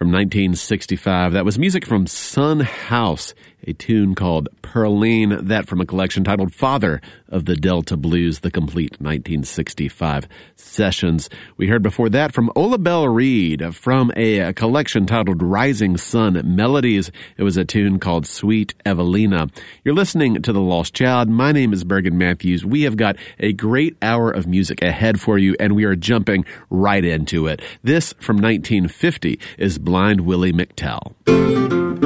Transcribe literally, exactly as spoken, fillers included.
from nineteen sixty-five. That was music from Son House, a tune called Pearline, that from a collection titled Father of the Delta Blues, the complete nineteen sixty-five sessions. We heard before that from Ola Belle Reed from a, a collection titled Rising Sun Melodies. It was a tune called Sweet Evelina. You're listening to The Lost Child. My name is Bergen Matthews. We have got a great hour of music ahead for you, and we are jumping right into it. This from nineteen fifty is Blind Willie McTell.